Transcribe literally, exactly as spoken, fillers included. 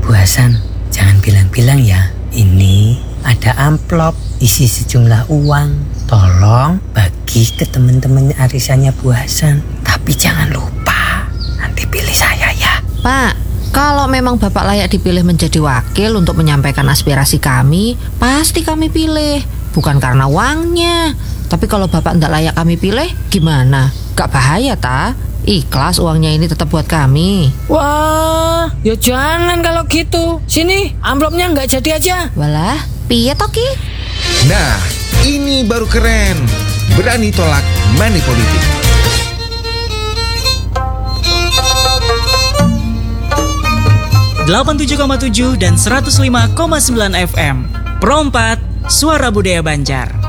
Bu Hasan, jangan bilang-bilang ya. Ini ada amplop isi sejumlah uang. Tolong bagi ke teman-teman arisannya Bu Hasan. Tapi jangan lupa, nanti pilih saya ya. Pak, kalau memang Bapak layak dipilih menjadi wakil untuk menyampaikan aspirasi kami, pasti kami pilih. Bukan karena uangnya. Tapi kalau Bapak tidak layak kami pilih, gimana? Gak bahaya ta? Ikhlas uangnya ini tetap buat kami. Wah, ya jangan kalau gitu. Sini, amplopnya nggak jadi aja. Walah, piye toki? Nah, ini baru keren. Berani tolak money politik. delapan puluh tujuh koma tujuh dan seratus lima koma sembilan F M. Pro empat, Suara Budaya Banjar.